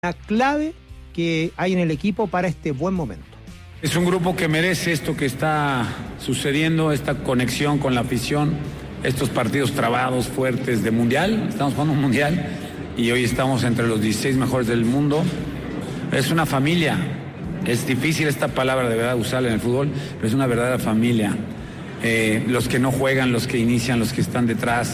la clave que hay en el equipo para este buen momento. Es un grupo que merece esto que está sucediendo, esta conexión con la afición, estos partidos trabados, fuertes de mundial. Estamos jugando un mundial y hoy estamos entre los 16 mejores del mundo. Es una familia. Es difícil esta palabra de verdad usarla en el fútbol, pero es una verdadera familia. Los que no juegan, los que inician, los que están detrás.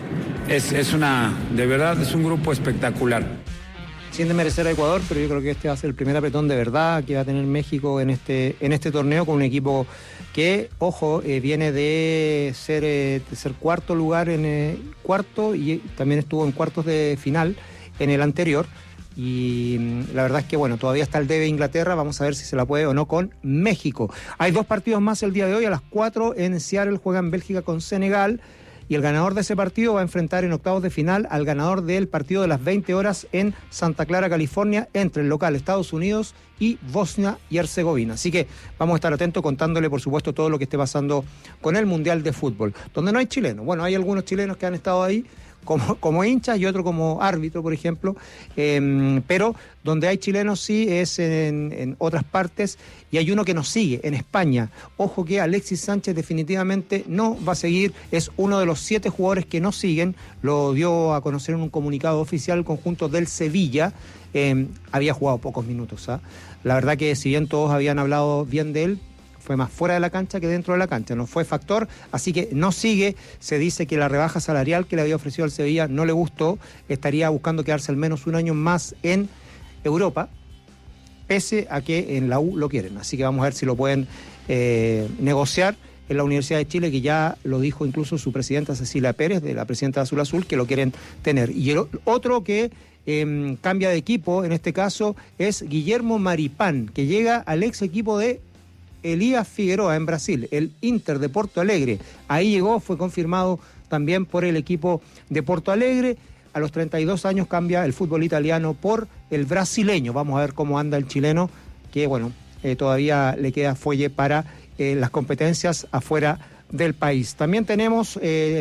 De verdad, es un grupo espectacular. Sin desmerecer a Ecuador, pero yo creo que este va a ser el primer apretón de verdad que va a tener México en este torneo, con un equipo que, ojo, viene de ser cuarto lugar cuarto y también estuvo en cuartos de final en el anterior. Y la verdad es que, bueno, todavía está el debe Inglaterra, vamos a ver si se la puede o no con México. Hay 2 partidos más el día de hoy, a las 4 en Seattle juegan Bélgica con Senegal. Y el ganador de ese partido va a enfrentar en octavos de final al ganador del partido de las 20 horas en Santa Clara, California, entre el local Estados Unidos y Bosnia y Herzegovina. Así que vamos a estar atentos contándole, por supuesto, todo lo que esté pasando con el Mundial de Fútbol, donde no hay chilenos. Bueno, hay algunos chilenos que han estado ahí como hinchas y otro como árbitro, por ejemplo, pero donde hay chilenos sí es en otras partes, y hay uno que nos sigue en España. Ojo que Alexis Sánchez definitivamente no va a seguir, es uno de los 7 jugadores que no siguen, lo dio a conocer en un comunicado oficial el conjunto del Sevilla. Había jugado pocos minutos, la verdad que si bien todos habían hablado bien de él, fue más fuera de la cancha que dentro de la cancha, no fue factor, así que no sigue. Se dice que la rebaja salarial que le había ofrecido al Sevilla no le gustó, estaría buscando quedarse al menos un año más en Europa, pese a que en la U lo quieren, así que vamos a ver si lo pueden negociar en la Universidad de Chile, que ya lo dijo incluso su presidenta Cecilia Pérez, de la presidenta de Azul Azul, que lo quieren tener. Y el otro que cambia de equipo, en este caso, es Guillermo Maripán, que llega al ex equipo de Elías Figueroa en Brasil, el Inter de Porto Alegre. Ahí llegó, fue confirmado también por el equipo de Porto Alegre. A los 32 años cambia el fútbol italiano por el brasileño. Vamos a ver cómo anda el chileno, que bueno, todavía le queda fuelle para las competencias afuera del país. También tenemos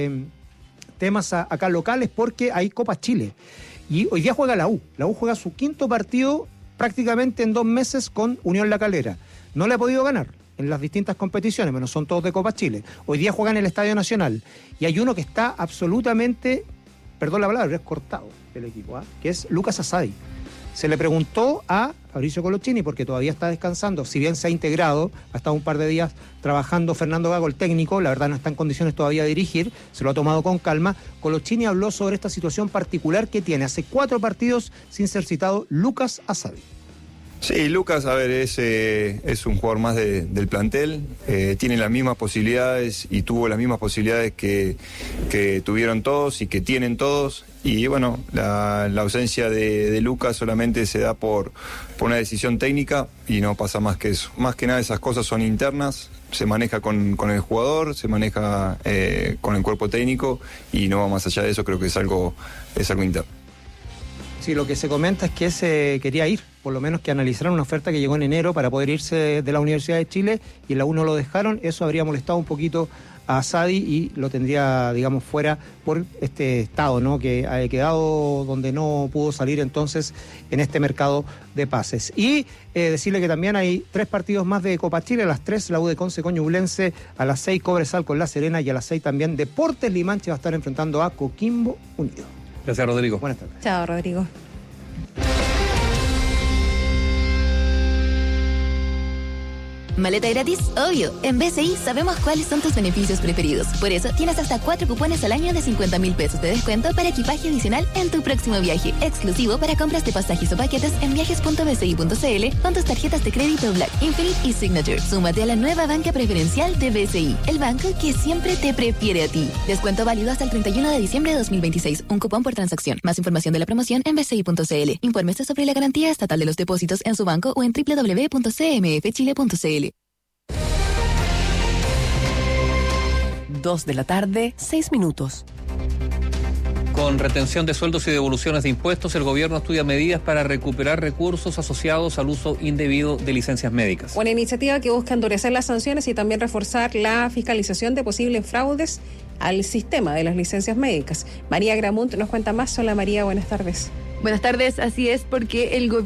temas acá locales porque hay Copa Chile. Y hoy día juega la U. La U juega su 5º partido prácticamente en 2 meses con Unión La Calera. No le ha podido ganar en las distintas competiciones, pero son todos de Copa Chile. Hoy día juegan en el Estadio Nacional y hay uno que está absolutamente, perdón la palabra, es cortado del equipo, que es Lucas Asadi. Se le preguntó a Fabricio Colochini, porque todavía está descansando, si bien se ha integrado, ha estado un par de días trabajando Fernando Gago, el técnico, la verdad no está en condiciones todavía de dirigir, se lo ha tomado con calma. Colochini habló sobre esta situación particular que tiene hace 4 partidos sin ser citado Lucas Asadi. Sí, Lucas, a ver, es un jugador más del plantel, tiene las mismas posibilidades y tuvo las mismas posibilidades que tuvieron todos y que tienen todos. Y bueno, la ausencia de Lucas solamente se da por una decisión técnica y no pasa más que eso. Más que nada esas cosas son internas, se maneja con el jugador, se maneja con el cuerpo técnico y no va más allá de eso, creo que es algo interno. Sí, lo que se comenta es que se quería ir, por lo menos que analizaran una oferta que llegó en enero para poder irse de la Universidad de Chile y en la U no lo dejaron. Eso habría molestado un poquito a Asadi y lo tendría, digamos, fuera por este estado, ¿no?, que ha quedado donde no pudo salir entonces en este mercado de pases. Y decirle que también hay 3 partidos más de Copa Chile, a las 3 la U de Conce con Ñublense, a las 6 Cobresal con La Serena y a las 6 también Deportes Limanche va a estar enfrentando a Coquimbo Unido. Gracias, Rodrigo. Buenas tardes. Chao, Rodrigo. ¿Maleta gratis? Obvio. En BCI sabemos cuáles son tus beneficios preferidos. Por eso tienes hasta 4 cupones al año de 50.000 pesos de descuento para equipaje adicional en tu próximo viaje. Exclusivo para compras de pasajes o paquetes en viajes.bci.cl con tus tarjetas de crédito Black, Infinite y Signature. Súmate a la nueva banca preferencial de BCI, el banco que siempre te prefiere a ti. Descuento válido hasta el 31 de diciembre de 2026. Un cupón por transacción. Más información de la promoción en bci.cl. Infórmese sobre la garantía estatal de los depósitos en su banco o en www.cmfchile.cl. 2 de la tarde, 6 minutos. Con retención de sueldos y devoluciones de impuestos, el gobierno estudia medidas para recuperar recursos asociados al uso indebido de licencias médicas. Una iniciativa que busca endurecer las sanciones y también reforzar la fiscalización de posibles fraudes al sistema de las licencias médicas. María Gramunt nos cuenta más. Hola María, buenas tardes. Buenas tardes, así es, porque el gobierno